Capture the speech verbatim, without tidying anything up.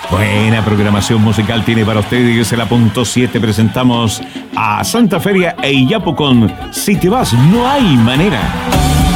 Buena programación musical tiene para ustedes. En la punto siete presentamos a Santa Feria e Iyapo con Si te vas no hay manera.